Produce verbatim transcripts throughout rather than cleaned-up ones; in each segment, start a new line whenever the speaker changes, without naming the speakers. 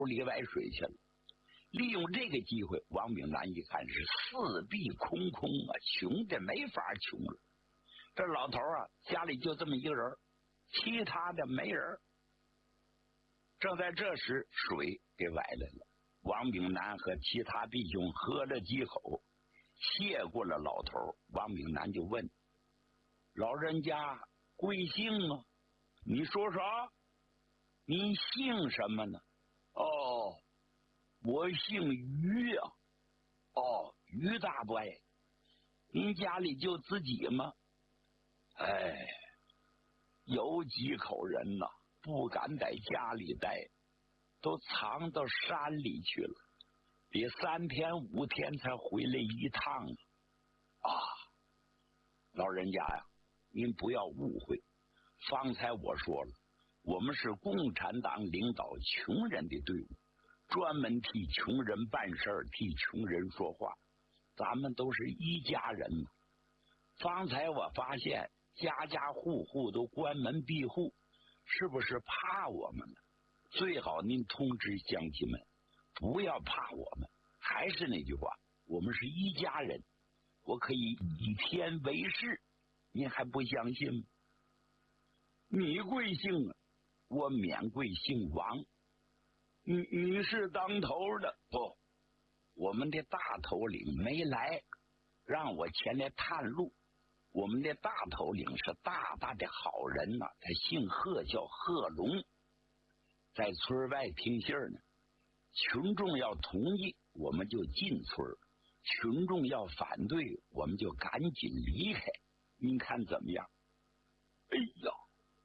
里外水去了。利用这个机会，王炳南一看是四壁空空啊，穷的没法穷了。这老头啊，家里就这么一个人，其他的没人。正在这时，水给崴来了。王炳南和其他弟兄喝了几口，谢过了老头。王炳南就问：“老人家贵姓啊？你说啥？你姓什么呢？”“哦，我姓于啊。”“哦，于大伯，您家里就自己吗？”“哎，有几口人呐、啊，不敢在家里待，都藏到山里去了，得三天五天才回来一趟啊！”“老人家呀，您不要误会，方才我说了，我们是共产党领导穷人的队伍，专门替穷人办事儿，替穷人说话，咱们都是一家人嘛。方才我发现家家户户都关门闭户，是不是怕我们呢？最好您通知乡亲们，不要怕我们。还是那句话，我们是一家人，我可以以天为誓，您还不相信吗？”“你贵姓啊？”“我免贵姓王。”“你你是当头的？”“不，我们的大头领没来，让我前来探路。我们的大头领是大大的好人呐、啊，他姓贺，叫贺龙，在村外听信呢。群众要同意，我们就进村；群众要反对，我们就赶紧离开。您看怎么样？”“哎呀，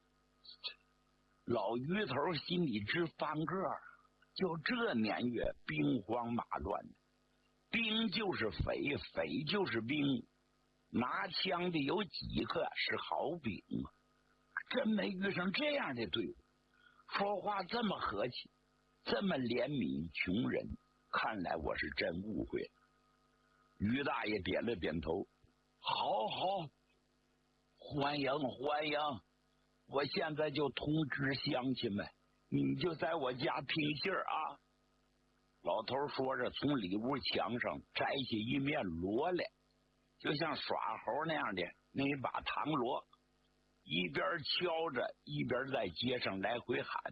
老于头心里直翻个儿，就这年月兵荒马乱的，兵就是匪，匪就是兵，拿枪的有几个是好兵啊？真没遇上这样的队伍，说话这么和气，这么怜悯穷人，看来我是真误会了。”于大爷点了点头：“好好，欢迎欢迎，我现在就通知乡亲们，你就在我家听信儿啊。”老头说着，从里屋墙上摘下一面锣来，就像耍猴那样的那一把唐锣，一边敲着，一边在街上来回喊：“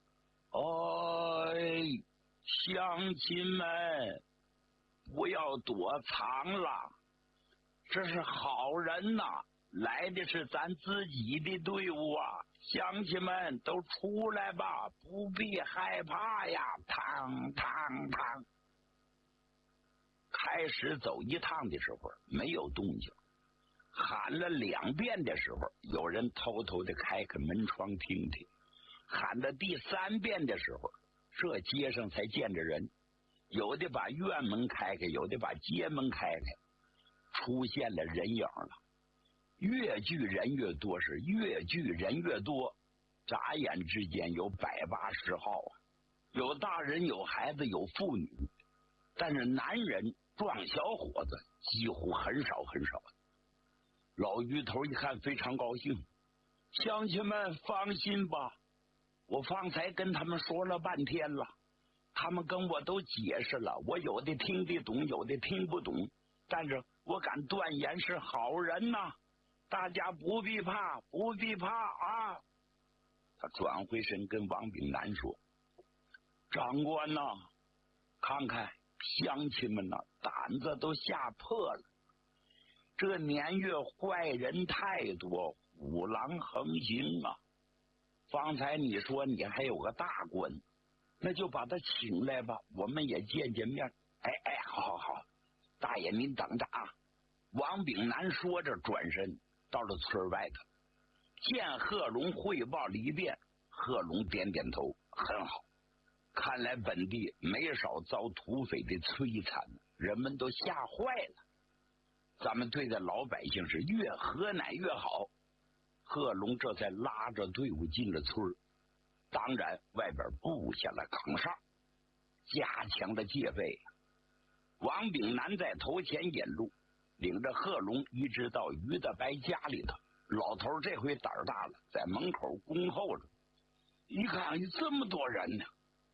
哎，乡亲们，不要躲藏了，这是好人呐、啊，来的是咱自己的队伍啊！乡亲们都出来吧，不必害怕呀！”嘡嘡嘡，开始走一趟的时候没有动静，喊了两遍的时候，有人偷偷的开开门窗听听，喊到第三遍的时候，这街上才见着人，有的把院门开开，有的把街门开开，出现了人影了。越聚人越多，是越聚人越多，眨眼之间有百八十号啊，有大人，有孩子，有妇女，但是男人壮小伙子几乎很少很少。老于头一看非常高兴：“乡亲们放心吧，我方才跟他们说了半天了，他们跟我都解释了，我有的听得懂，有的听不懂，但是我敢断言是好人呐、啊，大家不必怕，不必怕啊！”他转回身跟王炳南说：“长官呐、啊，看看乡亲们呐、啊，胆子都吓破了。这年月坏人太多，虎狼横行啊！方才你说你还有个大官，那就把他请来吧，我们也见见面。”“哎哎，好好好，大爷您等着啊！”王炳南说着转身到了村外头，见贺龙汇报了一遍。贺龙点点头：“很好，看来本地没少遭土匪的摧残，人们都吓坏了。咱们对待老百姓是越和蔼越好。”贺龙这才拉着队伍进了村，当然外边布下了岗哨，加强了戒备。王炳南在头前引路，领着贺龙一直到于大白家里头。老头这回胆儿大了，在门口恭候着。一看这么多人呢，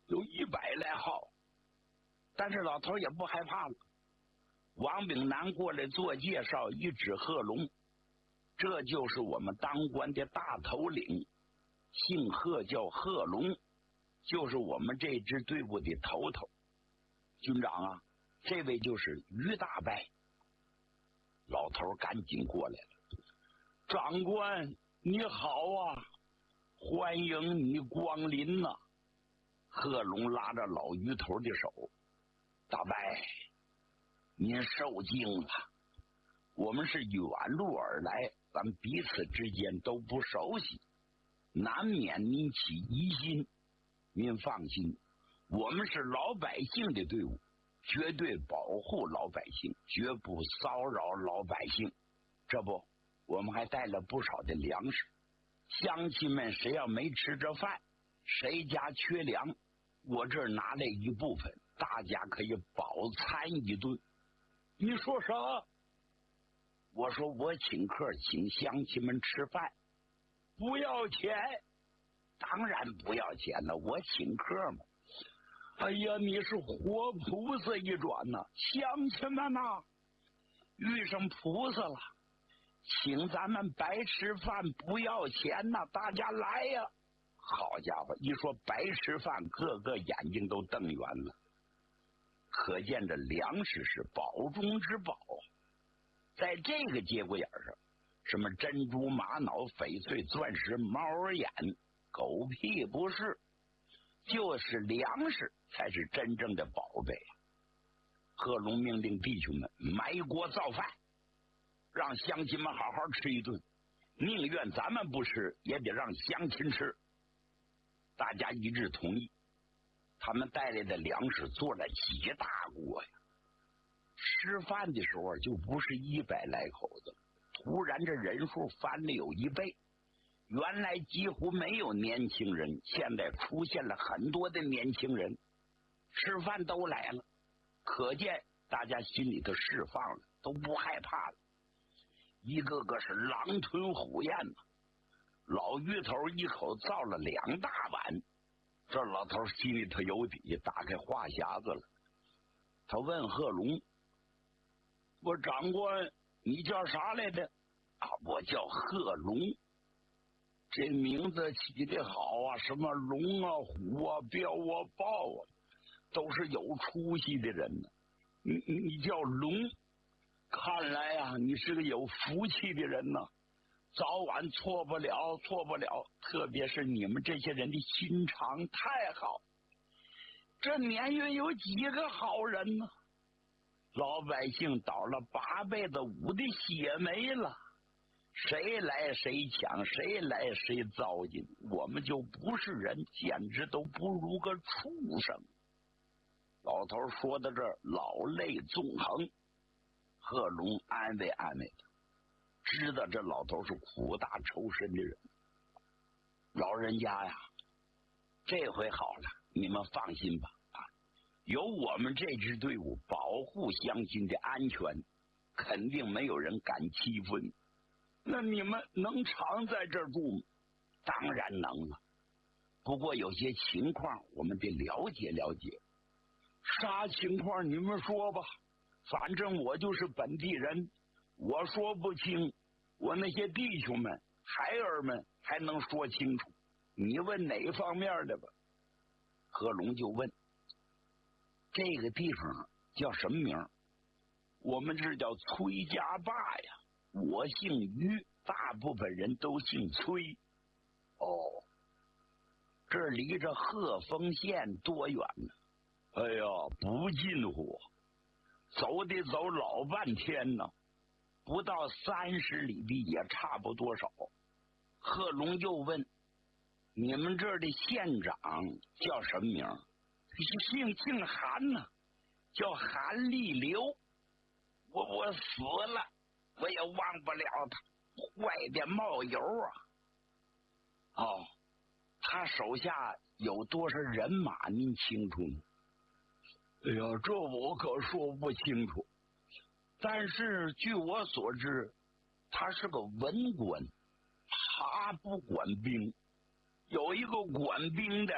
有一百来号。但是老头也不害怕了。王炳南过来做介绍，一指贺龙，这就是我们当官的大头领，姓贺叫贺龙，就是我们这支队伍的头头。军长啊，这位就是于大伯。老头赶紧过来了，长官你好啊，欢迎你光临呐、啊。贺龙拉着老于头的手，大伯您受惊了，我们是远路而来，咱们彼此之间都不熟悉，难免您起疑心。您放心，我们是老百姓的队伍，绝对保护老百姓，绝不骚扰老百姓。这不，我们还带了不少的粮食，乡亲们谁要没吃着饭，谁家缺粮，我这儿拿了一部分，大家可以饱餐一顿。你说啥？我说我请客，请乡亲们吃饭，不要钱。当然不要钱了，我请客嘛。哎呀，你是活菩萨一转呐、啊！乡亲们呐、啊，遇上菩萨了，请咱们白吃饭不要钱呐、啊！大家来呀！好家伙，一说白吃饭，个个眼睛都瞪圆了。可见这粮食是宝中之宝。在这个节骨眼上，什么珍珠、玛瑙、翡翠、钻石、猫儿眼，狗屁不是，就是粮食才是真正的宝贝。贺龙命令弟兄们埋锅造饭，让乡亲们好好吃一顿，宁愿咱们不吃，也得让乡亲吃。大家一致同意，他们带来的粮食做了几大锅呀。吃饭的时候就不是一百来口子，突然这人数翻了有一倍。原来几乎没有年轻人，现在出现了很多的年轻人，吃饭都来了，可见大家心里头释放了，都不害怕了，一个个是狼吞虎咽呐。老于头一口造了两大碗，这老头心里头有底，打开话匣子了。他问贺龙：“我长官，你叫啥来着？”啊，我叫贺龙。这名字起得好啊，什么龙啊、虎啊、彪啊、豹啊，都是有出息的人呢。你你叫龙，看来啊，你是个有福气的人呢，早晚错不了，错不了。特别是你们这些人的心肠太好，这年月有几个好人呢？老百姓倒了八辈子五的血没了。谁来谁抢，谁来谁糟践，我们就不是人，简直都不如个畜生。老头说到这儿，老泪纵横。贺龙安慰安慰他，知道这老头是苦大仇深的人。老人家呀，这回好了，你们放心吧，啊，有我们这支队伍保护乡亲的安全，肯定没有人敢欺负你。那你们能常在这儿住吗？当然能了，不过有些情况我们得了解了解。啥情况你们说吧，反正我就是本地人，我说不清，我那些弟兄们孩儿们还能说清楚。你问哪方面的吧？贺龙就问，这个地方叫什么名？我们这叫崔家坝呀。我姓于，大部分人都姓崔。哦，这离着鹤峰县多远呢？哎呀，不近乎，走得走老半天呢，不到三十里地也差不多少。贺龙又问，你们这儿的县长叫什么名？姓姓韩呢，叫韩立流。我我死了，我也忘不了他，坏的冒油啊！哦，他手下有多少人马您清楚吗？哎呀，这我可说不清楚。但是据我所知，他是个文官，他不管兵。有一个管兵的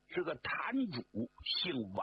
是个坛主，姓王。